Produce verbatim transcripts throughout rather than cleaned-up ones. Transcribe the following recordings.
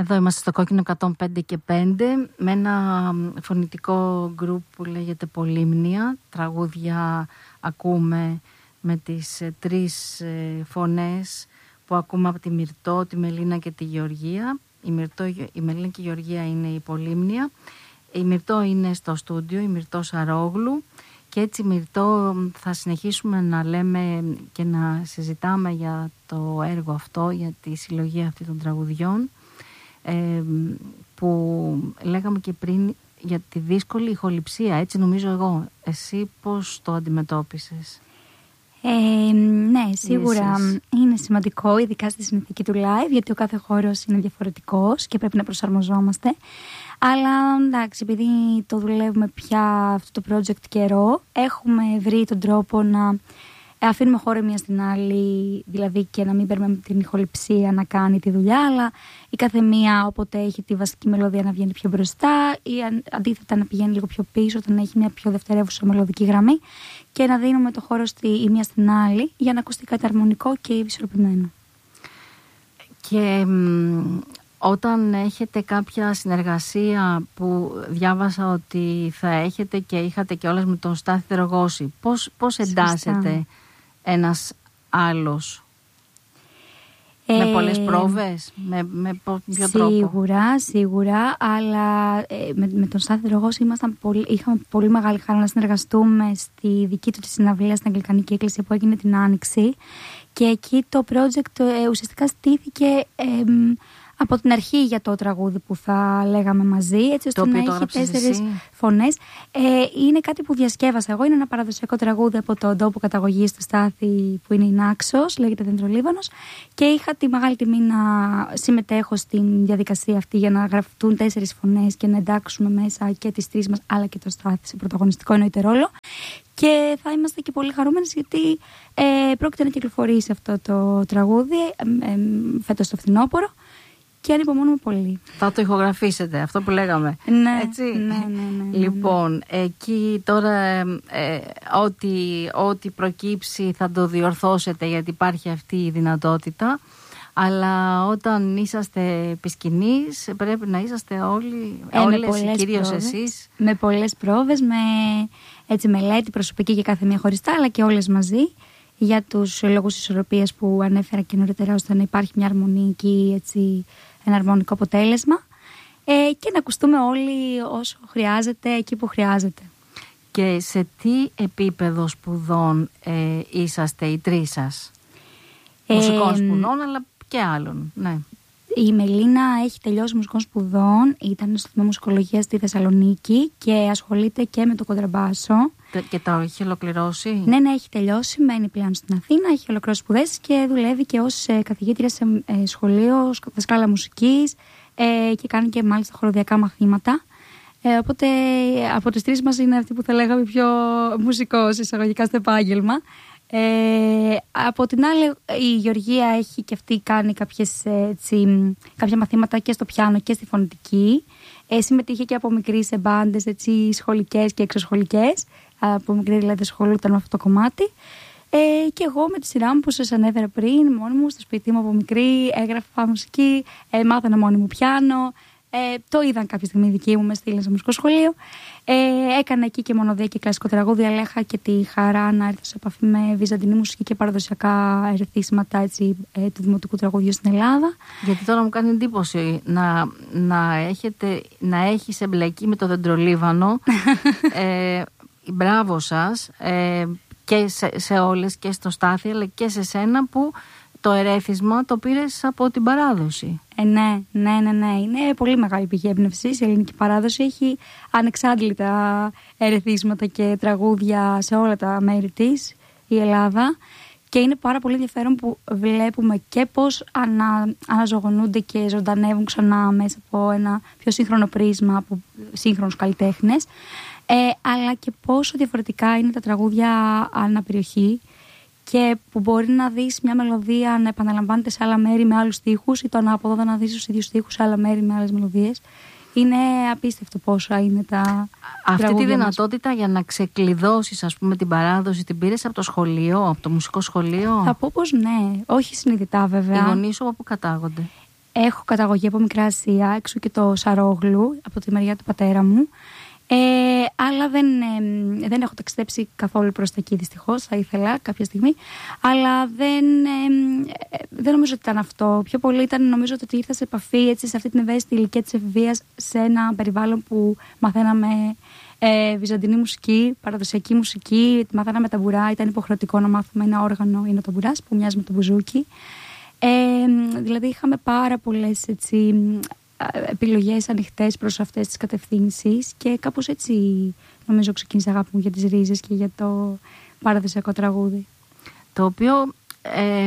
Εδώ είμαστε στο Κόκκινο εκατόν πέντε και πέντε με ένα φωνητικό γκρουπ που λέγεται Πολύμνια. Τραγούδια ακούμε με τις ε, τρεις ε, φωνές που ακούμε από τη Μυρτώ, τη Μελίνα και τη Γεωργία. Η, Μυρτώ, η Μελίνα και η Γεωργία είναι η Πολύμνια. Η Μυρτώ είναι στο στούντιο, η Μυρτώ Σαρόγλου. Και έτσι, Μυρτώ, θα συνεχίσουμε να λέμε και να συζητάμε για το έργο αυτό, για τη συλλογή αυτή των τραγουδιών, ε, που λέγαμε και πριν για τη δύσκολη ηχοληψία, έτσι νομίζω εγώ. Εσύ πώς το αντιμετώπισες? Ε, ναι, σίγουρα Ίσως. είναι σημαντικό, ειδικά στη συνθήκη του live, γιατί ο κάθε χώρος είναι διαφορετικός και πρέπει να προσαρμοζόμαστε. Αλλά εντάξει, επειδή το δουλεύουμε πια αυτό το project καιρό, έχουμε βρει τον τρόπο να αφήνουμε χώρο μία στην άλλη, δηλαδή και να μην παίρνουμε την ηχοληψία να κάνει τη δουλειά, αλλά η κάθε μία όποτε έχει τη βασική μελωδία να βγαίνει πιο μπροστά ή αντίθετα να πηγαίνει λίγο πιο πίσω όταν έχει μια πιο δευτερεύουσα μελωδική γραμμή, και να δίνουμε το χώρο στη, η μία στην άλλη για να ακουστεί κάτι αρμονικό και ισορροπημένο. Και όταν έχετε κάποια συνεργασία που διάβασα ότι θα έχετε και είχατε και όλες με τον Στάθη Δρογώση, πώς, πώς εντάσσετε ένας άλλος? Ε, με πολλές πρόβες, με, με ποιο τρόπο? Σίγουρα, σίγουρα, αλλά ε, με, με τον Στάθη Δρογώση ήμασταν πολύ, είχαμε πολύ μεγάλη χαρά να συνεργαστούμε στη δική του τη συναυλία στην Αγγλικανική Εκκλησία που έγινε την Άνοιξη, και εκεί το project ε, ουσιαστικά στήθηκε ε, από την αρχή για το τραγούδι που θα λέγαμε μαζί, έτσι ώστε να έχει τέσσερις φωνές. Ε, είναι κάτι που διασκεύασα εγώ. Είναι ένα παραδοσιακό τραγούδι από τον τόπο καταγωγής του Στάθη, που είναι η Νάξος, λέγεται Δεντρολίβανος, και είχα τη μεγάλη τιμή να συμμετέχω στην διαδικασία αυτή για να γραφτούν τέσσερις φωνές και να εντάξουμε μέσα και τις τρεις μας, αλλά και το Στάθη σε πρωταγωνιστικό εννοείται ρόλο. Και θα είμαστε και πολύ χαρούμενες, γιατί ε, πρόκειται να κυκλοφορήσει αυτό το τραγούδι ε, ε, φέτος το φθινόπωρο. Και ανυπομονούμε πολύ. Θα το ηχογραφήσετε, αυτό που λέγαμε. Ναι, έτσι. Ναι, ναι, ναι, ναι, λοιπόν, ναι. εκεί τώρα ε, ό,τι, ό,τι προκύψει θα το διορθώσετε, γιατί υπάρχει αυτή η δυνατότητα. Αλλά όταν είσαστε επί σκηνής, πρέπει να είσαστε όλοι, ε, όλες, κυρίως πρόβες, εσείς. Με πολλές πρόβες, με έτσι, μελέτη προσωπική και κάθε μία χωριστά, αλλά και όλες μαζί. Για τους λόγους ισορροπίας που ανέφερα και νωρίτερα, ώστε να υπάρχει μια αρμονική, έτσι, ένα αρμονικό αποτέλεσμα, ε, και να ακουστούμε όλοι όσο χρειάζεται, εκεί που χρειάζεται. Και σε τι επίπεδο σπουδών ε, είσαστε οι τρεις σας? Ε, Μουσικών σπουδών, αλλά και άλλων, ναι. Η Μελίνα έχει τελειώσει μουσικών σπουδών, ήταν στο τμήμα μουσικολογίας στη Θεσσαλονίκη και ασχολείται και με το κοντραμπάσο. Και τα έχει ολοκληρώσει? Ναι, ναι, έχει τελειώσει, μένει πλέον στην Αθήνα, έχει ολοκληρώσει σπουδές και δουλεύει και ως ε, καθηγήτρια σε ε, σχολείο, δασκάλα μουσικής, ε, και κάνει και μάλιστα χοροδιακά μαθήματα. Ε, οπότε από τις τρεις μας είναι αυτή που θα λέγαμε πιο μουσικός εισαγωγικά στο επάγγελμα. Ε, από την άλλη, η Γεωργία έχει και αυτή κάνει κάποιες, έτσι, κάποια μαθήματα και στο πιάνο και στη φωνητική. Ε, συμμετείχε και από μικρή σε μπάντες, έτσι, σχολικές και εξωσχολικές. Από μικρή δηλαδή ασχολούταν με αυτό το κομμάτι. Ε, και εγώ με τη σειρά μου, που σας ανέφερα πριν, μόνη μου στο σπίτι μου από μικρή έγραφα μουσική, ε, μάθανα μόνη μου πιάνο. Ε, το είδαν κάποια στιγμή δικοί μου, με στείλαν σε μουσικό σχολείο. Ε, έκανα εκεί και μονοδία και κλασικό τραγούδι, αλλά είχα και τη χαρά να έρθω σε επαφή με βυζαντινή μουσική και παραδοσιακά ερεθίσματα, έτσι, ε, του δημοτικού τραγουδιού στην Ελλάδα. Γιατί τώρα μου κάνει εντύπωση να, να, έχετε, να έχεις εμπλακεί με το Δεντρολίβανο. ε, μπράβο σας, ε, και σε, σε όλες, και στο Στάθη, αλλά και σε σένα, που το ερέθισμα το πήρες από την παράδοση. Ε, ναι, ναι, ναι, ναι. Είναι πολύ μεγάλη πηγή έμπνευση. Η ελληνική παράδοση έχει ανεξάντλητα ερεθίσματα και τραγούδια σε όλα τα μέρη της, η Ελλάδα. Και είναι πάρα πολύ ενδιαφέρον που βλέπουμε και πώς ανα, αναζωογονούνται και ζωντανεύουν ξανά μέσα από ένα πιο σύγχρονο πρίσμα από σύγχρονους καλλιτέχνες. Ε, αλλά και πόσο διαφορετικά είναι τα τραγούδια ανά περιοχή, και που μπορεί να δεις μια μελωδία να επαναλαμβάνεται σε άλλα μέρη με άλλους στίχους, ή το ανάποδο, να δεις τους ίδιους στίχους σε άλλα μέρη με άλλες μελωδίες. Είναι απίστευτο πόσα είναι τα Αυτή τη δυνατότητα μας. Για να ξεκλειδώσεις, ας πούμε, την παράδοση, την πήρες από το σχολείο, από το μουσικό σχολείο? Θα πω πως ναι, όχι συνειδητά βέβαια. Οι γονείς σου από πού κατάγονται? έχω καταγωγή από Μικρά Ασία, έξω και το Σαρόγλου, από τη μεριά του πατέρα μου. Ε, αλλά δεν, ε, δεν έχω ταξιδέψει καθόλου προς τα εκεί, δυστυχώς. Θα ήθελα κάποια στιγμή. Αλλά δεν, ε, δεν νομίζω ότι ήταν αυτό. Πιο πολύ ήταν, νομίζω, ότι ήρθα σε επαφή, έτσι, σε αυτή την ευαίσθητη ηλικία της εφηβείας, σε ένα περιβάλλον που μαθαίναμε ε, βυζαντινή μουσική, παραδοσιακή μουσική. Μαθαίναμε ταμπουρά. Ήταν υποχρεωτικό να μάθουμε ένα όργανο, είναι ο ταμπουράς, που μοιάζει με το μπουζούκι. Ε, δηλαδή είχαμε πάρα πολλές, έτσι, επιλογές ανοιχτές προς αυτές τις κατευθύνσεις και κάπως έτσι νομίζω ξεκίνησε η αγάπη μου για τις ρίζες και για το παραδοσιακό τραγούδι. Το οποίο ε,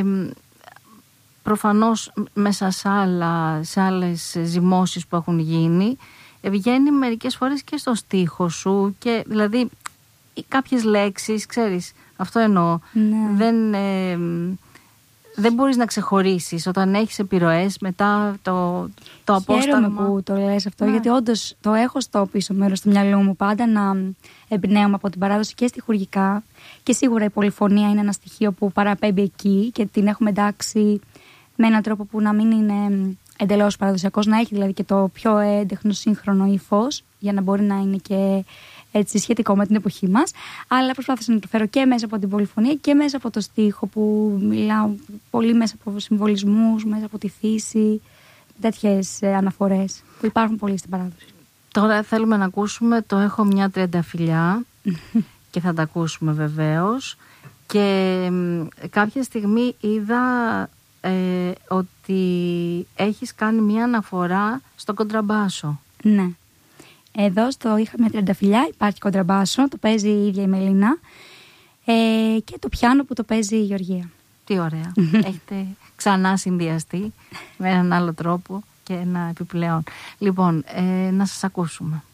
προφανώς μέσα σε, άλλα, σε άλλες ζυμώσεις που έχουν γίνει βγαίνει μερικές φορές και στο στίχο σου και δηλαδή κάποιες λέξεις, ξέρεις, αυτό εννοώ, ναι. δεν... Ε, δεν μπορείς να ξεχωρίσεις όταν έχεις επιρροές μετά το, το απόσταγμα. Χαίρομαι που το λες αυτό, ναι. Γιατί όντως το έχω στο πίσω μέρος του μυαλού μου πάντα να εμπνέομαι από την παράδοση και στιχουργικά. Και σίγουρα η πολυφωνία είναι ένα στοιχείο που παραπέμπει εκεί και την έχουμε εντάξει με έναν τρόπο που να μην είναι εντελώς παραδοσιακός, να έχει δηλαδή και το πιο έντεχνο σύγχρονο ύφος για να μπορεί να είναι και έτσι σχετικό με την εποχή μας, αλλά προσπάθησα να το φέρω και μέσα από την πολυφωνία και μέσα από το στίχο που μιλάω πολύ μέσα από συμβολισμούς, μέσα από τη φύση, τέτοιες αναφορές που υπάρχουν πολύ στην παράδοση. Τώρα θέλουμε να ακούσουμε το «Έχω μια τριανταφυλλιά» και θα τα ακούσουμε βεβαίως και κάποια στιγμή είδα ε, ότι έχεις κάνει μια αναφορά στο κοντραμπάσο. Ναι. Εδώ στο «Είχα μια τριανταφυλλιά» υπάρχει κοντραμπάσο, το παίζει η ίδια η Μελίνα ε, και το πιάνο που το παίζει η Γεωργία. Τι ωραία. Έχετε ξανά συνδυαστεί με έναν άλλο τρόπο και ένα επιπλέον. Λοιπόν, ε, να σας ακούσουμε.